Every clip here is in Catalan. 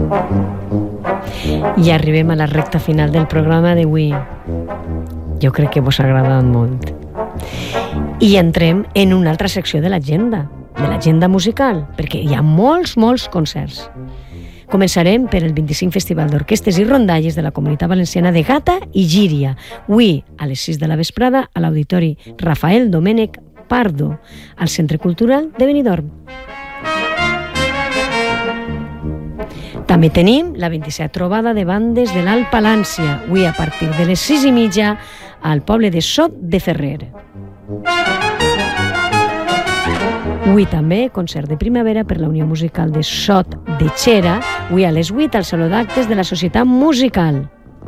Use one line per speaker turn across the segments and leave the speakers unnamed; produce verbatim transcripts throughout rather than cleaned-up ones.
I arribem a la recta final del programa d'avui. Jo crec que vos ha agradat molt. I entrem en una altra secció de l'agenda, de l'agenda musical, perquè hi ha molts, molts concerts. Començarem per el vint-i-cinc Festival d'Orquestes i Rondalles de la Comunitat Valenciana de Gata i Llíria, avui a les sis de la vesprada a l'Auditori Rafael Domènech Pardo, al Centre Cultural de Benidorm. També tenim la vint-i-set trobada de bandes de l'Alt Palància, avui a partir de les sis i mitja al poble de Sot de Ferrer. Avui també concert de primavera per la Unió Musical de Sot de Xera, avui a les vuit al Saló d'Actes de la Societat Musical.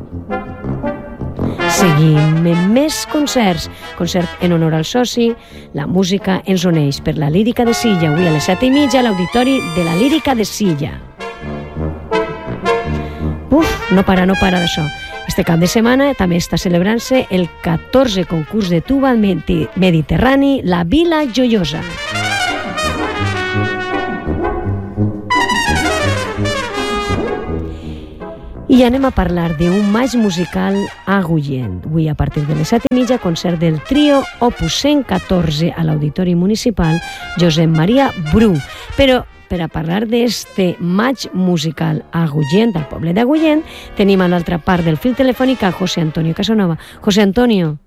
Seguim amb més concerts. Concert en honor al soci, la música ens uneix per la Lírica de Silla, avui a les set i mitja a l'Auditori de la Lírica de Silla. Uf, no para, no para d'això. Este cap de setmana també està celebrant-se el catorzè concurs de tuba mediterrani La Vila Joiosa. I anem a parlar d'un maig musical a Agullent. Avui, a partir de les set i mitja, concert del trio Opus cent catorze a l'Auditori Municipal Josep Maria Bru. Però per a parlar d'este maig musical a Agullent, al poble d'Agullent, tenim a l'altra part del fil telefònic a José Antonio Casanova. José Antonio,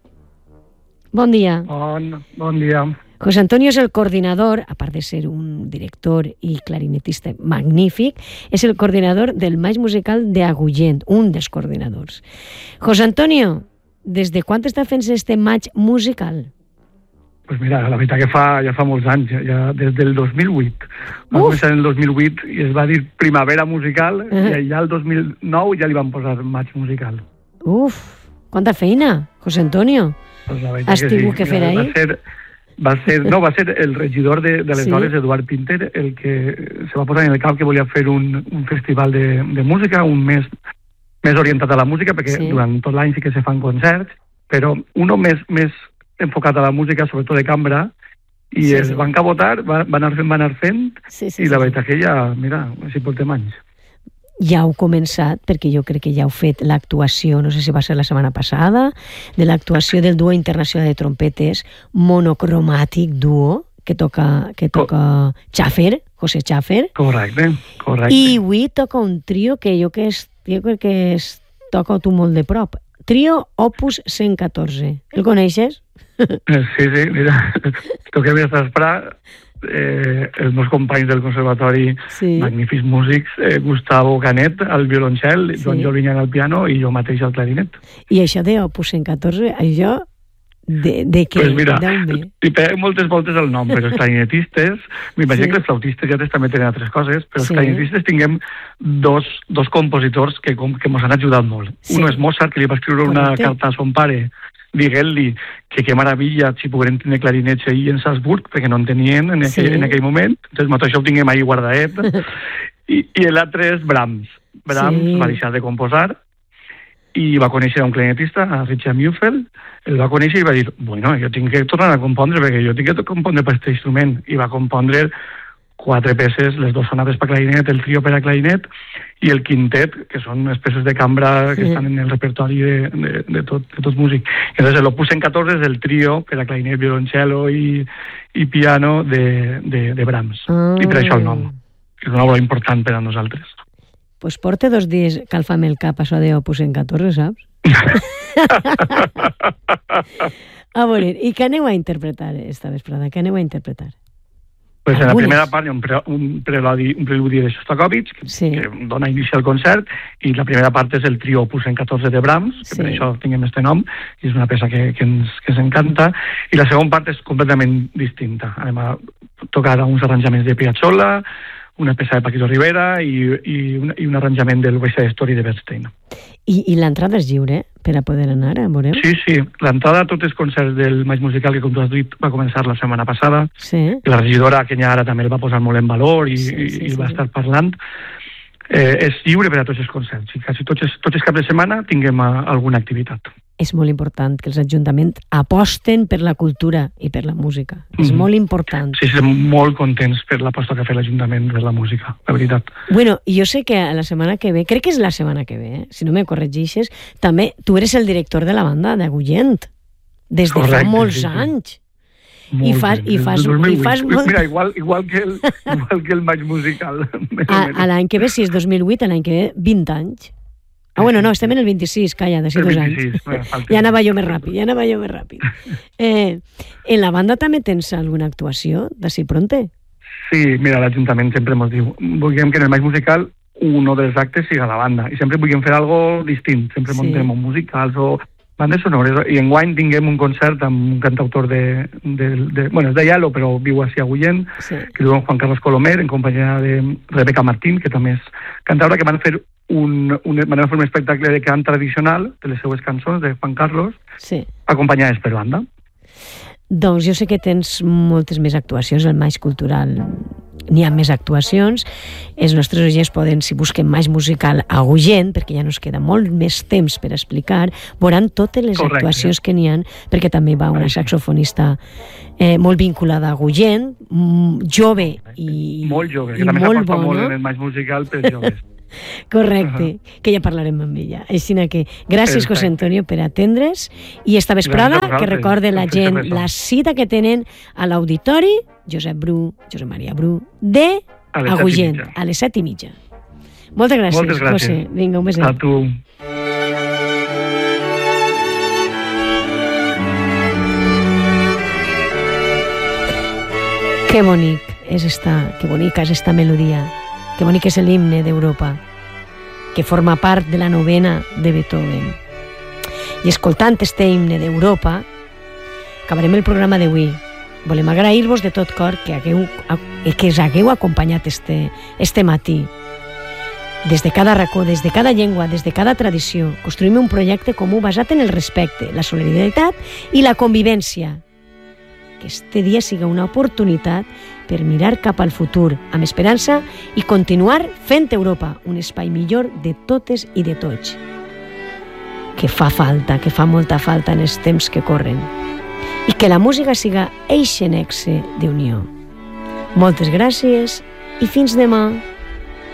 bon dia.
Bon, bon dia.
José Antonio és el coordinador, a part de ser un director i clarinetista magnífic, és el coordinador del maig musical d'Agullent, un dels coordinadors. José Antonio, des de quan està fent este maig musical?
Pues mira, la veritat que fa, ja fa molts anys, ja, ja des del dos mil vuit. Va començar en el dos mil vuit i es va dir primavera musical, uh-huh. I ja el dos mil nou ja li van posar maig musical.
Uf, quanta feina, José Antonio.
Pues la veritat
Has tingut que, sí, que fer ahir?
Va ser, va ser, no, va ser el regidor de, de les
sí.
hores, Eduard Pinter, el que se va posar en el cap que volia fer un, un festival de, de música, un mes més orientat a la música, perquè sí. Durant tot l'any sí que se fan concerts, però un més, més enfocat a la música, sobretot de cambra, i sí, es sí. van cabotar, van anar fent, van anar fent, sí, sí, i la sí. veritat que ja, mira, així portem anys.
Ja heu començat, perquè jo crec que ja heu fet l'actuació, no sé si va ser la setmana passada, de l'actuació del duo internacional de trompetes monocromàtic duo, que toca, que toca Co- Schaffer, José Schaffer.
Correcte, correcte.
I avui toca un trio que jo, que és, jo crec que es toca tu molt de prop. Trio Opus cent catorze. El coneixes?
Sí, sí, mira, toquem a esperar eh, els meus companys del conservatori, sí. Magnífics músics, eh, Gustavo Canet al violoncel, sí. Joan Jolinyán al piano i jo mateix al clarinet.
I això de Opus cent catorze, això de, de què?
Pues mira, li peguem moltes voltes al nom, però els clarinetistes, m'imagino sí. que els flautistes ja també tenen altres coses, però els sí. clarinetistes tinguem dos, dos compositors que, que mos han ajudat molt. Sí. Uno és Mozart, que li va escriure una Correcte. Carta a son pare, dient-li que que meravella si pogueren tenir clarinets ahir en Salzburg, perquè no en tenien en aquell, sí. en aquell moment, entonces tot això ho tinguem ahir guardaet. I, i l'altre és Brahms. Brahms sí. va deixar de composar i va conèixer un clarinetista, a Richard Müffel, el va conèixer i va dir, bueno, jo tinc que tornar a compondre, perquè jo tinc que compondre per aquest instrument, i va compondre quatre peces, les dues sonades per clarinet, el trio per a clarinet, i el quintet, que són les peces de cambra que sí. estan en el repertori de, de, de, tot, de tot músic. Entonces, l'Opus cent catorze és el trio per a clarinet, violoncello i, i piano de, de, de Brahms. Mm. I per això el nom. És una obra important per a nosaltres.
Pues porte dos dies calfant el cap això de Opus cent catorze, saps? A veure, i què aneu a interpretar esta vesprada? Què aneu a interpretar?
Pues en la primera part hi ha un, pre, un, preludi, un preludi de Shostakovich, que, sí. que dona inici al concert, i la primera part és el trio Opus cent catorze de Brahms, que sí. per això tinguem este nom, i és una peça que, que, ens, que ens encanta, i la segona part és completament distinta. Anem a tocar uns arranjaments de Piazzolla, una peça de Paquito Rivera i, i, un, i un arranjament del West Side Story de Bernstein.
I, i l'entrada és lliure per a poder anar, eh? Veurem?
Sí, sí. L'entrada a tots els concerts del Maig Musical, que com tu has dit va començar la setmana passada.
Sí.
La regidora Kenya Ara també el va posar molt en valor i, sí, sí, i, i va sí. estar parlant. Eh, és lliure per a tots els concerts. I quasi tots els, tots els caps de setmana tinguem a, alguna activitat.
és molt important que els ajuntaments aposten per la cultura i per la música. Mm. És molt important.
Sí, estem molt contents per l'aposta que ha fet l'Ajuntament per la música, la veritat.
Bueno, jo sé que la setmana que ve, crec que és la setmana que ve, eh? Si no me corregixes, també tu eres el director de la banda d'Agullent, des de Correcte, fa molts sí, sí. anys.
Molt
I fas, i fas, i fas molt...
Mira, igual, igual, que el, igual que el maig musical.
A, a l'any que ve, si és dos mil vuit, a l'any que ve, vint anys. Ah, bueno, no, estem en el vint-i-sis, calla, d'ací dos anys. Bueno, ja anava jo més ràpid, ja anava jo més ràpid. Eh, en la banda també tens alguna actuació d'ací pronte?
Sí, mira, l'Ajuntament sempre ens diu, vulguem que en el maig musical un dels actes siga la banda, i sempre vulguem fer algo distint, sempre sí. Montem musicals o bandes sonores, i enguany tinguem un concert amb un cantautor de, de, de bueno, és de Yalo, però viu a Agullent, sí. Que diu Juan Carlos Colomer, en companyia de Rebeca Martín, que també és cantaora, que van fer un, un, van fer un espectacle de cant tradicional de les seues cançons de Juan Carlos, sí. Acompanyades per banda.
Doncs jo sé que tens moltes més actuacions al Maig Cultural. N'hi ha més actuacions. Els nostres oients poden, si busquen Maig Musical a Agullent, perquè ja nos queda molt més temps per explicar, veuran totes les Correcte. Actuacions que n'hi ha, perquè també va una saxofonista eh, molt vinculada a Agullent, jove i
molt jove,
i
que també
molt
s'aposta molt en el Maig Musical per joves.
Correcte, uh-huh. Que ja parlarem amb ella. Així que gràcies, José Antonio, per atendre's, i esta vesprada que recorde la gent la cita que tenen a l'auditori Josep Bru, Josep Maria Bru de Agullent, a les set i mitja. Moltes gràcies, Moltes gràcies. José. Vinga, un beset.
A tu.
Que bonic és esta, que bonica és esta melodia. Que bonic és l'himne d'Europa, que forma part de la novena de Beethoven. I escoltant este himne d'Europa, acabarem el programa d'avui. Volem agrair-vos de tot cor que, hagueu, que us hagueu acompanyat este, este matí. Des de cada racó, des de cada llengua, des de cada tradició, construïm un projecte comú basat en el respecte, la solidaritat i la convivència. Que este dia siga una oportunitat per mirar cap al futur, amb esperança, i continuar fent Europa un espai millor de totes i de tots. Que fa falta, que fa molta falta en els temps que corren. I que la música siga eixe nexe d'unió. Moltes gràcies i fins demà.